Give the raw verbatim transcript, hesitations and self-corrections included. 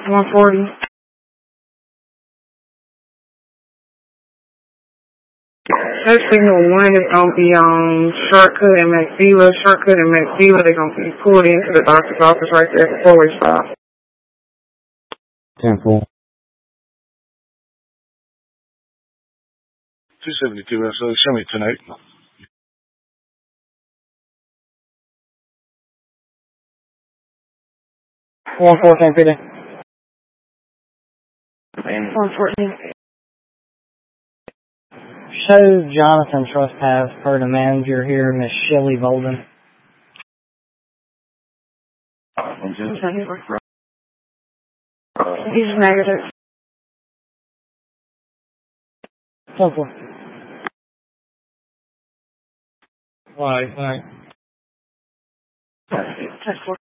one forty. That signal one is going to be on Shortcut and McFeela. Shortcut and McFeela, they're going to be pulled into the doctor's office right there at the four-way stop. ten four. two seventy-two S O, show me tonight. one fourteen fifty. one fourteen. Show Jonathan Trespass per the manager here, Miss Shelley Bolden. He's negative. ten four. Right, right. ten four.